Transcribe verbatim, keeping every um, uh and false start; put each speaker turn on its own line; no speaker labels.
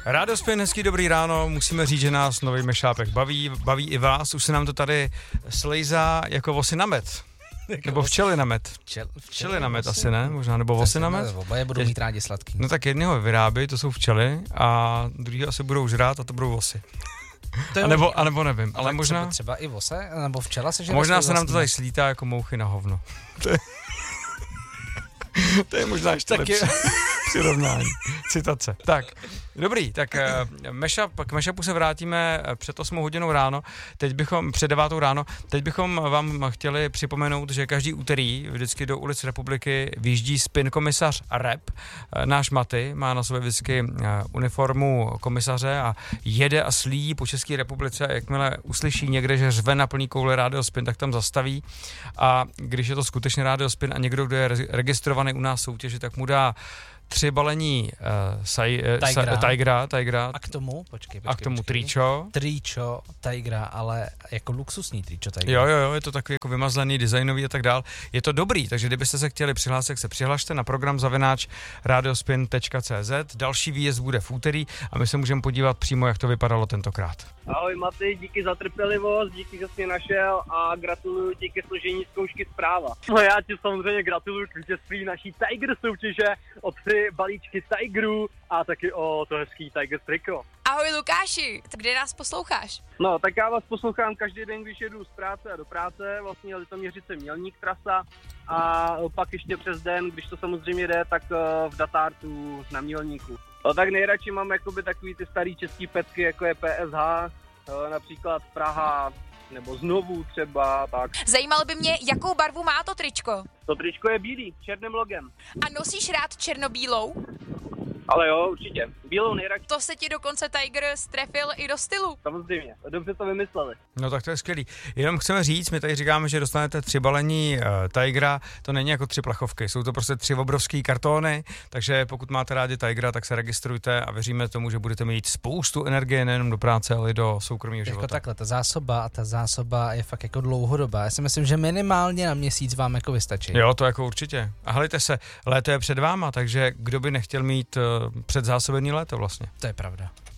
Rádio Spin, hezký dobrý ráno, musíme říct, že nás nový mešápek baví, baví i vás, už se nám to tady slejzá jako vosy na med. Nebo včely na med.
Včel,
včely na med asi ne, možná, nebo vosy na med.
Oba budou mít rádi sladký.
No tak jedného vyrábí, to jsou včely, a druhý asi budou žrát a to budou vosy. To a, nebo, a nebo nevím, ale možná...
Třeba, třeba i vose, nebo včela se žere.
Možná se nám to tady slítá jako mouchy na hovno. To je, to je možná ještě lepší přirovnání, citace. Tak, dobrý, tak uh, mashup, k mashupu se vrátíme před osmou hodinou ráno, teď bychom, před devátou ráno, teď bychom vám chtěli připomenout, že každý úterý vždycky do ulic Republiky vyjíždí spin komisař Rap. Náš Maty má na sobě vždycky uniformu komisaře a jede a slíjí po České republice, jakmile uslyší někde, že řve na plný koule Rádio Spin, tak tam zastaví, a když je to skutečně Rádio Spin a někdo, kdo je registrovaný u nás soutěži, tak mu dá tři balení uh, saj, uh,
Tigra.
Sa, tigra, tigra.
A k tomu, počkej, počkej,
A k tomu
počkej.
tričo.
Tričo, Tigra, ale jako luxusní tričo Tigra.
Jo, jo, jo, je to takový jako vymazlený, designový a tak dál. Je to dobrý, takže kdybyste se chtěli přihlásit, se přihlašte na program zavináč radiospin tečka cé zet. Další výjezd bude v úterý a my se můžeme podívat přímo, jak to vypadalo tentokrát.
Ahoj Maty, díky za trpělivost, díky, že jsi mě našel a gratuluju ti ke složení zkoušky zpráva. No já ti samozřejmě gratuluju k vítězství naší Tiger soutěže, o tři balíčky Tigerů a taky o to hezký Tiger triko.
Ahoj Lukáši, kde nás posloucháš?
No, tak já vás poslouchám každý den, když jedu z práce a do práce, vlastně Litoměřice Mělník trasa, a pak ještě přes den, když to samozřejmě jde, tak v Datártu na Mělníku. No, tak nejradši mám jakoby takový ty starý český pecky, jako je P S H, například Praha, nebo Znovu třeba, tak.
Zajímalo by mě, jakou barvu má to tričko?
To tričko je bílý, černým logem.
A nosíš rád černobílou?
Ale jo, určitě. Bílou nejradši.
To se ti dokonce Tiger strefil i do stylu.
Samozřejmě, dobře to vymysleli.
No tak to je skvělý. Jenom chceme říct, my tady říkáme, že dostanete tři balení uh, Tigra, to není jako tři plechovky, jsou to prostě tři obrovský kartony, takže pokud máte rádi Tigra, tak se registrujte a věříme tomu, že budete mít spoustu energie nejenom do práce, ale i do soukromého života.
Jako takhle, ta zásoba a ta zásoba je fakt jako dlouhodobá. Já si myslím, že minimálně na měsíc vám jako vystačí.
Jo, to jako určitě. A hledajte se, léto je před váma, takže kdo by nechtěl mít uh, předzásobený léto vlastně.
To je pravda.